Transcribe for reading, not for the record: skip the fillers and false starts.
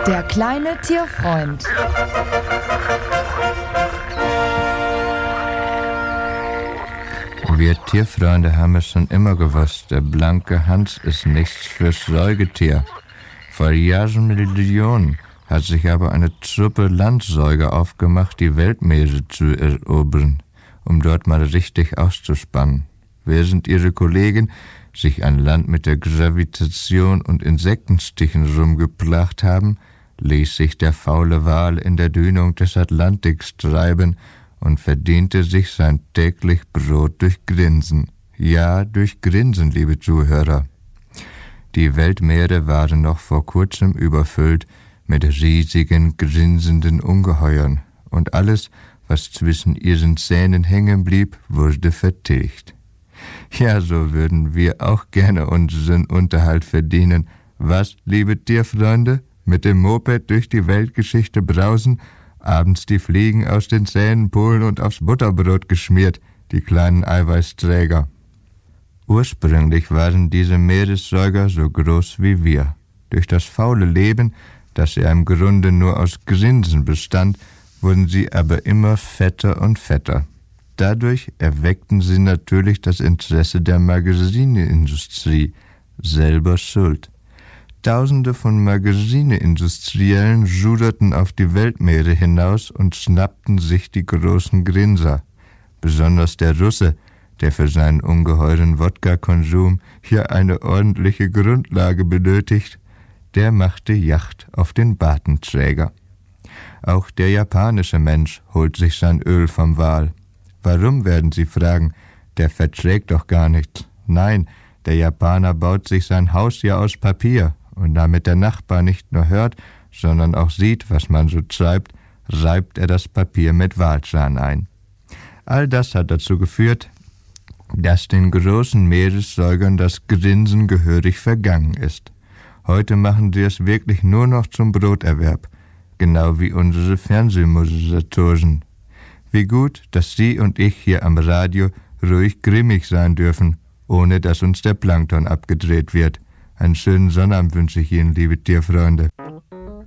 Der kleine Tierfreund. Wir Tierfreunde haben es schon immer gewusst, der blanke Hans ist nichts fürs Säugetier. Vor Jahrmillionen hat sich aber eine Truppe Landsäuger aufgemacht, die Weltmeere zu erobern, um dort mal richtig auszuspannen. Während ihre Kollegen sich an Land mit der Gravitation und Insektenstichen rumgeplagt haben, ließ sich der faule Wal in der Dünung des Atlantiks treiben und verdiente sich sein täglich Brot durch Grinsen. Ja, durch Grinsen, liebe Zuhörer. Die Weltmeere waren noch vor kurzem überfüllt mit riesigen, grinsenden Ungeheuern, und alles, was zwischen ihren Zähnen hängen blieb, wurde vertilgt. Ja, so würden wir auch gerne unseren Unterhalt verdienen. Was, liebe Tierfreunde, mit dem Moped durch die Weltgeschichte brausen, abends die Fliegen aus den Zähnen pullen und aufs Butterbrot geschmiert, die kleinen Eiweißträger. Ursprünglich waren diese Meeressäuger so groß wie wir. Durch das faule Leben, das ja im Grunde nur aus Grinsen bestand, wurden sie aber immer fetter und fetter. Dadurch erweckten sie natürlich das Interesse der Magazineindustrie. Selber schuld. Tausende von Magazineindustriellen juderten auf die Weltmeere hinaus und schnappten sich die großen Grinser. Besonders der Russe, der für seinen ungeheuren Wodka-Konsum hier eine ordentliche Grundlage benötigt, der machte Jagd auf den Bartenträger. Auch der japanische Mensch holt sich sein Öl vom Wal. Warum, werden Sie fragen? Der verträgt doch gar nichts. Nein, der Japaner baut sich sein Haus ja aus Papier, und damit der Nachbar nicht nur hört, sondern auch sieht, was man so treibt, reibt er das Papier mit Walzahn ein. All das hat dazu geführt, dass den großen Meeressäugern das Grinsen gehörig vergangen ist. Heute machen sie es wirklich nur noch zum Broterwerb, genau wie unsere Fernsehmoderatoren. Wie gut, dass Sie und ich hier am Radio ruhig grimmig sein dürfen, ohne dass uns der Plankton abgedreht wird. Einen schönen Sonnabend wünsche ich Ihnen, liebe Tierfreunde.